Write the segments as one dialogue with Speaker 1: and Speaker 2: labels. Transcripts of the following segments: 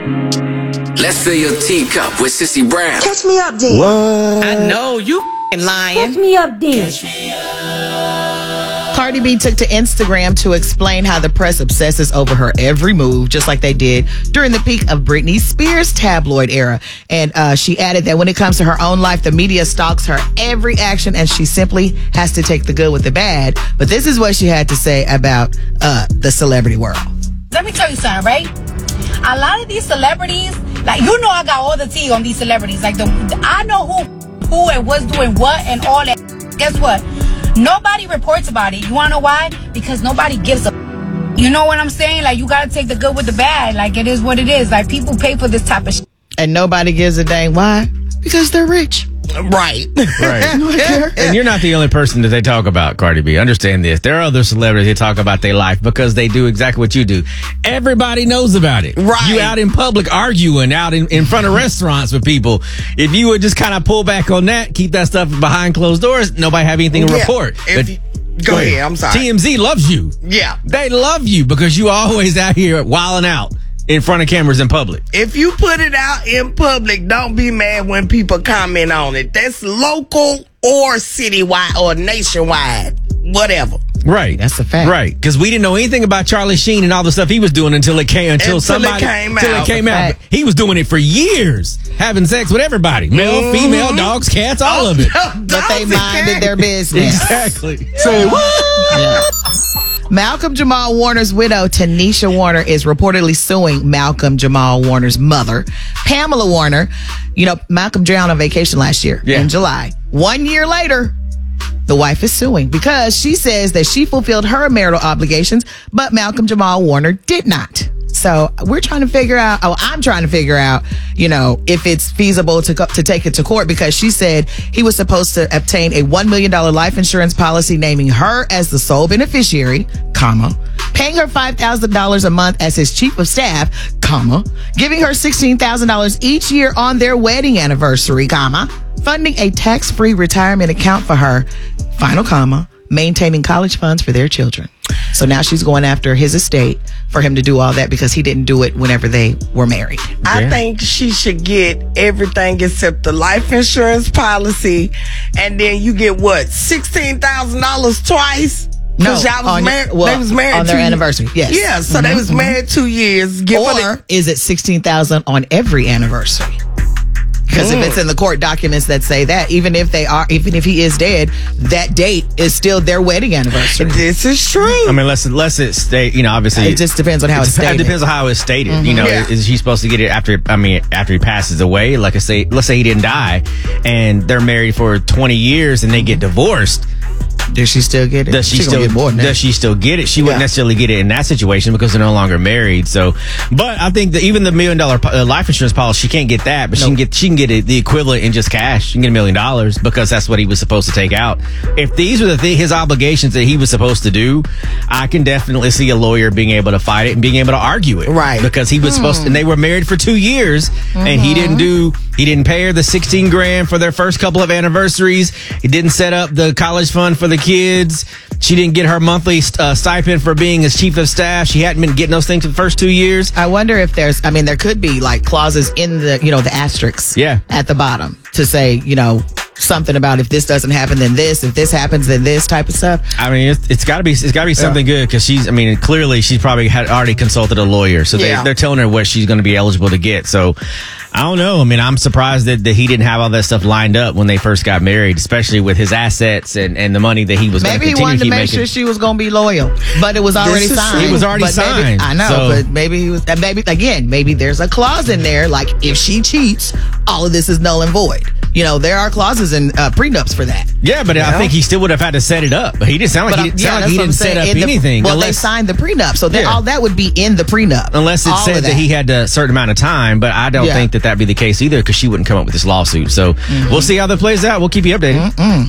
Speaker 1: Let's fill your teacup with Sissy Brown.
Speaker 2: Catch me up, then.
Speaker 3: What?
Speaker 4: I know you lying.
Speaker 2: Catch me up, then.
Speaker 5: Cardi B took to Instagram to explain how the press obsesses over her every move, just like they did during the peak of Britney Spears' tabloid era. And she added that when it comes to her own life, the media stalks her every action, and she simply has to take the good with the bad. But this is what she had to say about the celebrity world.
Speaker 6: Let me tell you something, right? A lot of these celebrities, like, you know, I got all the tea on these celebrities. Like, I know who and what's doing what and all that. Guess what? Nobody reports about it. You want to know why? Because nobody gives a... You know what I'm saying? Like, you got to take the good with the bad. Like, it is what it is. Like, people pay for this type of shit.
Speaker 5: And nobody gives a dang. Why? Because they're rich.
Speaker 3: Right.
Speaker 7: Right. And you're not the only person that they talk about, Cardi B. Understand this. There are other celebrities that talk about their life because they do exactly what you do. Everybody knows about it.
Speaker 3: Right.
Speaker 7: You out in public arguing out in front of restaurants with people. If you would just kind of pull back on that, keep that stuff behind closed doors, nobody have anything to report.
Speaker 3: Go ahead. I'm sorry.
Speaker 7: TMZ loves you.
Speaker 3: Yeah.
Speaker 7: They love you because you always out here wilding out in front of cameras in public.
Speaker 3: If you put it out in public, don't be mad when people comment on it. That's local or citywide or nationwide. Whatever.
Speaker 7: Right.
Speaker 5: That's a fact.
Speaker 7: Right. Because we didn't know anything about Charlie Sheen and all the stuff he was doing until it came out. He was doing it for years, having sex with everybody. Male, female, dogs, cats, all of it.
Speaker 5: But they minded their business.
Speaker 7: Exactly.
Speaker 3: Say what?
Speaker 5: Yeah. Malcolm Jamal Warner's widow, Tanisha Warner, is reportedly suing Malcolm Jamal Warner's mother, Pamela Warner. You know, Malcolm drowned on vacation last year in July. 1 year later, the wife is suing because she says that she fulfilled her marital obligations, but Malcolm Jamal Warner did not. So I'm trying to figure out, you know, if it's feasible to take it to court, because she said he was supposed to obtain a $1 million life insurance policy naming her as the sole beneficiary, paying her $5,000 a month as his chief of staff, giving her $16,000 each year on their wedding anniversary, funding a tax-free retirement account for her, maintaining college funds for their children. So now she's going after his estate for him to do all that because he didn't do it whenever they were married.
Speaker 3: I think she should get everything except the life insurance policy, and then you get what, $16,000 twice?
Speaker 5: No,
Speaker 3: they was married
Speaker 5: on their anniversary. Yes.
Speaker 3: Yeah, so they was married 2 years.
Speaker 5: Or is it $16,000 on every anniversary? Because if it's in the court documents that say that, even if he is dead, that date is still their wedding anniversary.
Speaker 3: This is true.
Speaker 7: I mean, unless it state, you know, obviously
Speaker 5: it just depends on how it's stated.
Speaker 7: It depends on how it's stated. You know, is he supposed to get it after he passes away? Like let's say he didn't die, and they're married for 20 years and they get divorced.
Speaker 5: Does she still get it?
Speaker 7: Does she still get it? She wouldn't necessarily get it in that situation because they're no longer married. So, but I think that even the $1 million life insurance policy, she can't get that, but she can get it, the equivalent in just cash. She can get $1 million because that's what he was supposed to take out. If these were his obligations that he was supposed to do, I can definitely see a lawyer being able to fight it and being able to argue it,
Speaker 3: right?
Speaker 7: Because he was supposed to, and they were married for 2 years, and he didn't pay her the $16,000 for their first couple of anniversaries. He didn't set up the college fund for the kids. She didn't get her monthly stipend for being his chief of staff. She hadn't been getting those things for the first 2 years.
Speaker 5: I wonder if there could be like clauses in the, the asterisks at the bottom to say, something about if this doesn't happen, then this, if this happens, then this type of stuff.
Speaker 7: I mean, it's got to be something good because clearly she's probably had already consulted a lawyer. So they're telling her what she's going to be eligible to get. So I don't know. I mean, I'm surprised that he didn't have all that stuff lined up when they first got married, especially with his assets and the money that he was going to continue to keep making.
Speaker 5: Maybe he wanted to make sure she was going to be loyal, but it was already signed.
Speaker 7: It was already signed.
Speaker 5: But maybe he was, maybe there's a clause in there, like if she cheats, all of this is null and void. There are clauses in prenups for that.
Speaker 7: Yeah, but I think he still would have had to set it up. But he didn't sound like he didn't set up anything.
Speaker 5: Well, they signed the prenup, so all that would be in the prenup.
Speaker 7: Unless it said that he had a certain amount of time, but I don't think that'd be the case either because she wouldn't come up with this lawsuit. So we'll see how that plays out. We'll keep you updated.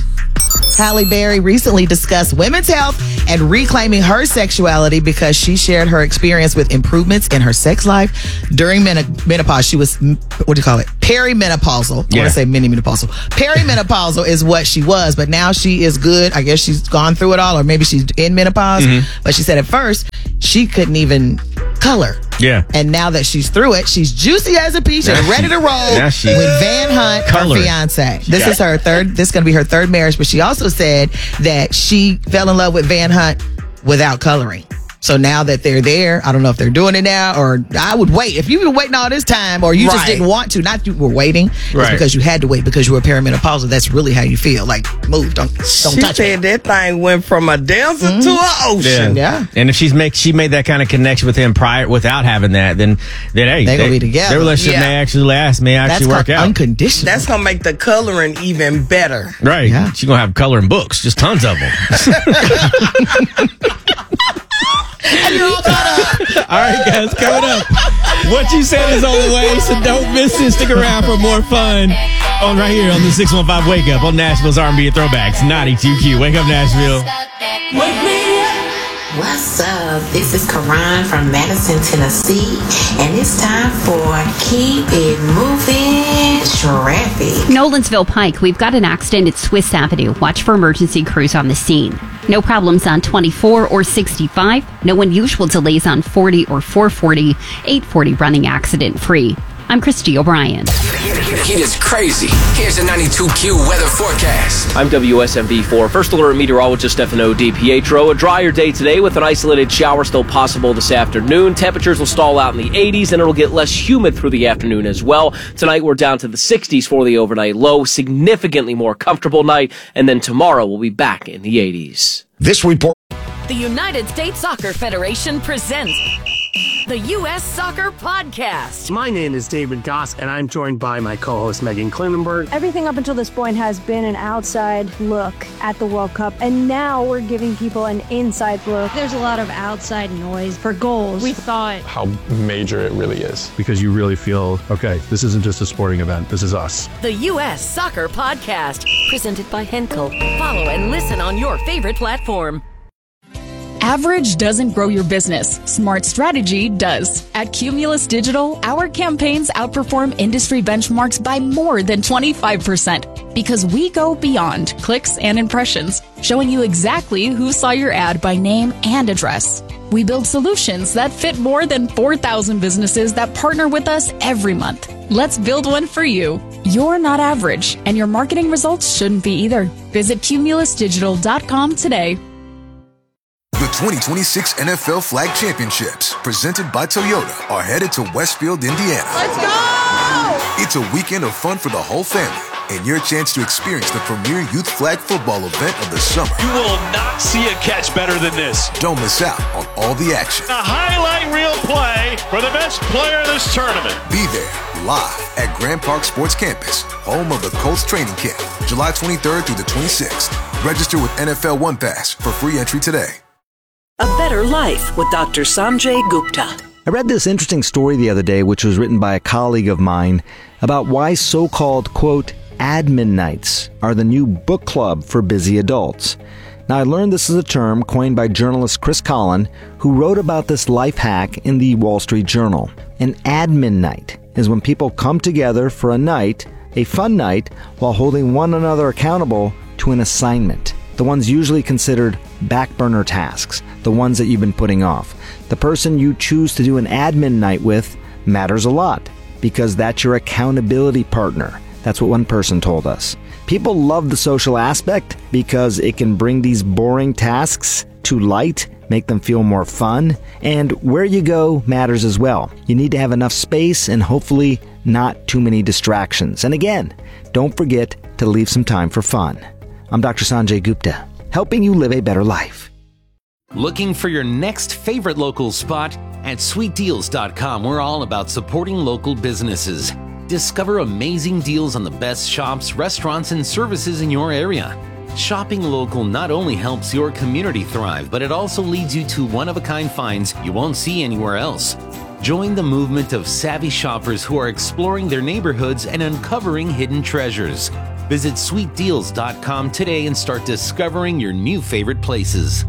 Speaker 5: Halle Berry recently discussed women's health and reclaiming her sexuality because she shared her experience with improvements in her sex life during menopause. She was, perimenopausal. I want to say mini-menopausal. Perimenopausal is what she was, but now she is good. I guess she's gone through it all, or maybe she's in menopause. But she said at first she couldn't even color.
Speaker 7: Yeah.
Speaker 5: And now that she's through it, she's juicy as a peach and ready to roll with Van Hunt, her fiance. This is her third. This is going to be her third marriage. But she also said that she fell in love with Van Hunt without coloring. So now that they're there, I don't know if they're doing it now, or I would wait. If you've been waiting all this time, or you just didn't want to, not you were waiting, it's because you had to wait because you were perimenopausal. That's really how you feel. Like, move, don't touch me.
Speaker 3: She said that thing went from a desert to an ocean.
Speaker 5: Yeah.
Speaker 7: And if she made that kind of connection with him prior without having that, then hey,
Speaker 5: they're gonna be together.
Speaker 7: Their relationship may actually last, may actually work out.
Speaker 5: Unconditional.
Speaker 3: That's gonna make the coloring even better.
Speaker 7: Right. Yeah. She's gonna have coloring books, just tons of them. All right, guys, coming up. What you said is on the way, so don't miss it. Stick around for more fun on right here on the 615 Wake Up on Nashville's R&B and Throwbacks 92Q. Wake up, Nashville.
Speaker 2: Wake me up. What's up? This is Karan from Madison, Tennessee, and it's time for Keep It Moving Traffic.
Speaker 8: Nolensville Pike, we've got an accident at Swiss Avenue. Watch for emergency crews on the scene. No problems on 24 or 65. No unusual delays on 40 or 440. 840 running accident free. I'm Christy O'Brien.
Speaker 1: Heat is crazy. Here's a 92Q weather forecast.
Speaker 9: I'm WSMV4 First Alert Meteorologist Stefano DiPietro. A drier day today with an isolated shower still possible this afternoon. Temperatures will stall out in the 80s and it'll get less humid through the afternoon as well. Tonight we're down to the 60s for the overnight low. Significantly more comfortable night. And then tomorrow we'll be back in the 80s.
Speaker 10: This report.
Speaker 11: The United States Soccer Federation presents the U.S. Soccer Podcast.
Speaker 12: My name is David Goss, and I'm joined by my co-host, Megan Klinenberg.
Speaker 13: Everything up until this point has been an outside look at the World Cup, and now we're giving people an inside look.
Speaker 14: There's a lot of outside noise for goals. We thought
Speaker 15: how major it really is.
Speaker 16: Because you really feel, okay, this isn't just a sporting event, this is us.
Speaker 11: The U.S. Soccer Podcast, presented by Henkel. Follow and listen on your favorite platform.
Speaker 17: Average doesn't grow your business. Smart strategy does. At Cumulus Digital, our campaigns outperform industry benchmarks by more than 25% because we go beyond clicks and impressions, showing you exactly who saw your ad by name and address. We build solutions that fit more than 4,000 businesses that partner with us every month. Let's build one for you. You're not average, and your marketing results shouldn't be either. Visit cumulusdigital.com today.
Speaker 18: The 2026 NFL Flag Championships, presented by Toyota, are headed to Westfield, Indiana.
Speaker 19: Let's go!
Speaker 18: It's a weekend of fun for the whole family and your chance to experience the premier youth flag football event of the summer.
Speaker 20: You will not see a catch better than this.
Speaker 18: Don't miss out on all the action.
Speaker 20: A highlight reel play for the best player in this tournament.
Speaker 18: Be there live at Grand Park Sports Campus, home of the Colts training camp, July 23rd through the 26th. Register with NFL One Pass for free entry today.
Speaker 21: A Better Life with Dr. Sanjay Gupta.
Speaker 22: I read this interesting story the other day, which was written by a colleague of mine, about why so-called, quote, admin nights are the new book club for busy adults. Now, I learned this is a term coined by journalist Chris Collin, who wrote about this life hack in the Wall Street Journal. An admin night is when people come together for a night, a fun night, while holding one another accountable to an assignment. The ones usually considered back burner tasks, the ones that you've been putting off. The person you choose to do an admin night with matters a lot because that's your accountability partner. That's what one person told us. People love the social aspect because it can bring these boring tasks to light, make them feel more fun, and where you go matters as well. You need to have enough space and hopefully not too many distractions. And again, don't forget to leave some time for fun. I'm Dr. Sanjay Gupta, helping you live a better life.
Speaker 23: Looking for your next favorite local spot? At sweetdeals.com, we're all about supporting local businesses. Discover amazing deals on the best shops, restaurants, and services in your area. Shopping local not only helps your community thrive, but it also leads you to one-of-a-kind finds you won't see anywhere else. Join the movement of savvy shoppers who are exploring their neighborhoods and uncovering hidden treasures. Visit sweetdeals.com today and start discovering your new favorite places.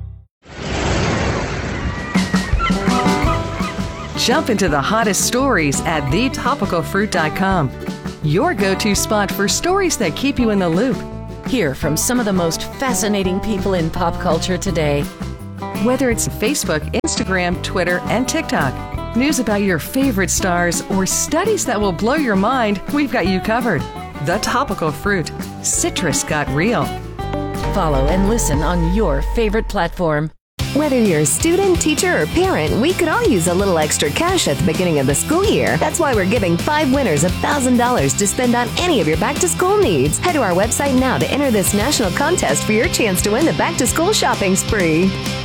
Speaker 24: Jump into the hottest stories at thetopicalfruit.com. Your go-to spot for stories that keep you in the loop.
Speaker 11: Hear from some of the most fascinating people in pop culture today.
Speaker 24: Whether it's Facebook, Instagram, Instagram, Twitter, and TikTok. News about your favorite stars or studies that will blow your mind, we've got you covered. The Topical Fruit. Citrus got real.
Speaker 11: Follow and listen on your favorite platform.
Speaker 4: Whether you're a student, teacher, or parent, we could all use a little extra cash at the beginning of the school year. That's why we're giving 5 winners $1,000 to spend on any of your back-to-school needs. Head to our website now to enter this national contest for your chance to win the back-to-school shopping spree.